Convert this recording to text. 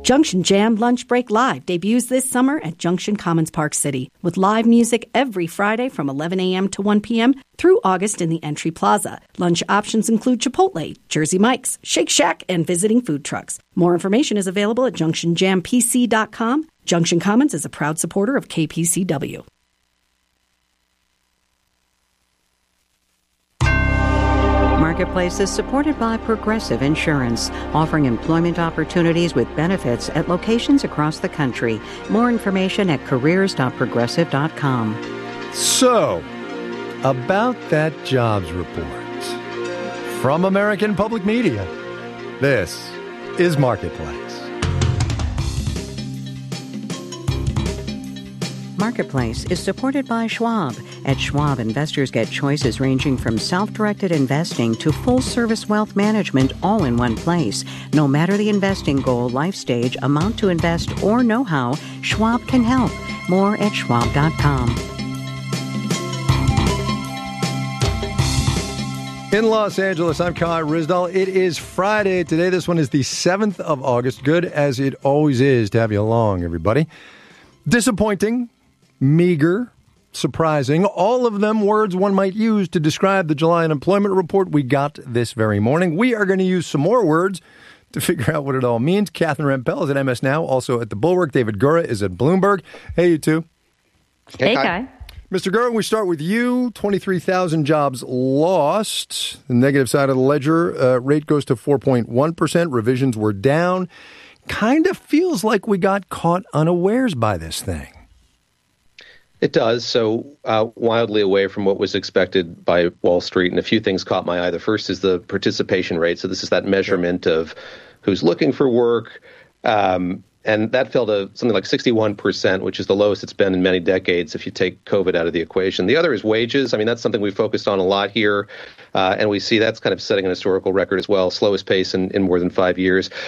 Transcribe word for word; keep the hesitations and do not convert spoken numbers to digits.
Junction Jam Lunch Break Live debuts this summer at Junction Commons Park City with live music every Friday from eleven a.m. to one p.m. through August in the Entry Plaza. Lunch options include Chipotle, Jersey Mike's, Shake Shack, and visiting food trucks. More information is available at junction jam p c dot com. Junction Commons is a proud supporter of K P C W. Marketplace is supported by Progressive Insurance, offering employment opportunities with benefits at locations across the country. More information at careers dot progressive dot com. So, about that jobs report from American Public Media, this is Marketplace. Marketplace is supported by Schwab. At Schwab, investors get choices ranging from self-directed investing to full-service wealth management all in one place. No matter the investing goal, life stage, amount to invest, or know-how, Schwab can help. More at schwab dot com. In Los Angeles, I'm Kai Ryssdal. It is Friday. Today, this one is the seventh of August. Good as it always is to have you along, everybody. Disappointing, meager, surprising, all of them words one might use to describe the July unemployment report we got this very morning. We are going to use some more words to figure out what it all means. Catherine Rampell is at M S Now, also at The Bulwark. David Gura is at Bloomberg. Hey, you two. Hey, hey Kai. Mister Gura, we start with you. twenty-three thousand jobs lost. The negative side of the ledger, uh, rate goes to four point one percent. Revisions were down. Kind of feels like we got caught unawares by this thing. It does. So uh, wildly away from what was expected by Wall Street. And a few things caught my eye. The first is the participation rate. So this is that measurement of who's looking for work. Um, and that fell to something like sixty-one percent, which is the lowest it's been in many decades if you take COVID out of the equation. The other is wages. I mean, that's something we focused on a lot here. Uh, and we see that's kind of setting an historical record as well, slowest pace in, in more than five years.